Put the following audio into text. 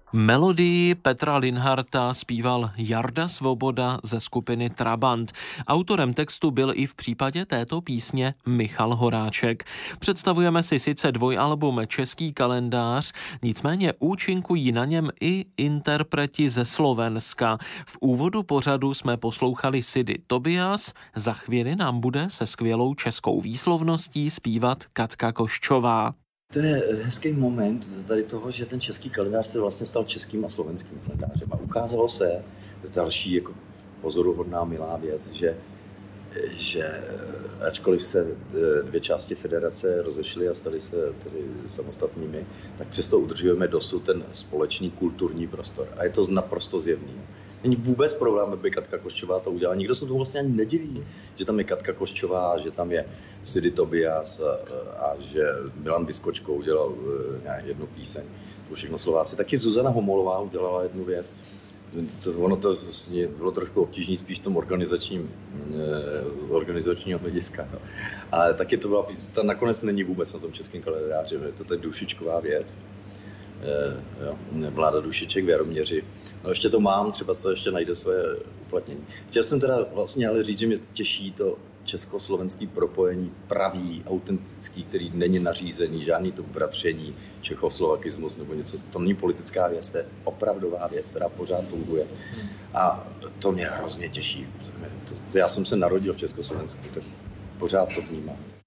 Melodii Petra Linharta zpíval Jarda Svoboda ze skupiny Trabant. Autorem textu byl i v případě této písně Michal Horáček. Představujeme si sice dvojalbum Český kalendář, nicméně účinkují na něm i interpreti ze Slovenska. V úvodu pořadu jsme poslouchali Sidy Tobias, za chvíli nám bude se skvělou českou výslovností zpívat Katka Koščová. To je hezký moment tady toho, že ten český kalendář se vlastně stal českým a slovenským kalendářem. A ukázalo se, další jako pozoruhodná milá věc, že ačkoliv se dvě části federace rozešly a staly se tedy samostatnými, tak přesto udržujeme dosud ten společný kulturní prostor. A je to naprosto zjevný. Není vůbec problém, aby Katka Koščová to udělala. Nikdo se tomu vlastně ani nediví, že tam je Katka Koščová, že tam je Sidy Tobias a že Milan Vyskočko udělal jednu píseň. To všechno Slováci. Taky Zuzana Homolová udělala jednu věc. Ono to vlastně bylo trošku obtížné spíš v tom organizačního hlediska. No. Ale taky to byla, ta nakonec není vůbec na tom českém kalendáři, je to tady dušičková věc. Vláda dušiček v Jaroměři. No ještě to mám, třeba co ještě najde svoje uplatnění. Chtěl jsem teda vlastně ale říct, že mě těší to československý propojení pravý, autentický, který není nařízený, žádný to bratření, čechoslovakismus nebo něco. To není politická věc, to je opravdová věc, která pořád funguje. A to mě hrozně těší. Já jsem se narodil v Československu, tak pořád to vnímám.